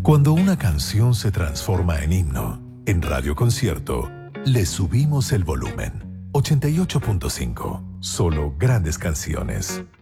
Cuando una canción se transforma en himno, en Radio Concierto, le subimos el volumen. 88.5. Solo grandes canciones.